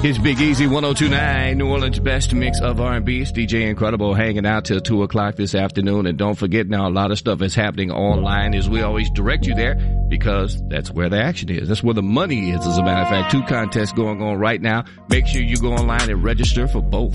It's Big Easy 102.9, New Orleans' best mix of R&B. It's DJ Incredible hanging out till 2 o'clock this afternoon. And don't forget now, a lot of stuff is happening online, as we always direct you there, because that's where the action is. That's where the money is, as a matter of fact. 2 contests going on right now. Make sure you go online and register for both.